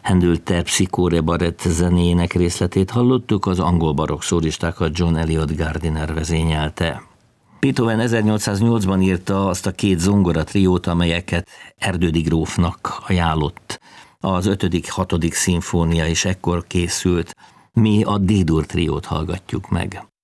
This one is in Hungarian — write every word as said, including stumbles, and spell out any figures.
Händel Psicore barett zenének részletét hallottuk, az angol barokk szólistákat John Eliot Gardiner vezényelte. Beethoven ezernyolcszáznyolcban írta azt a két zongora triót, amelyeket Erdődy grófnak ajánlott. Az ötödik, hatodik szimfónia is ekkor készült. Mi a D-dur triót hallgatjuk meg.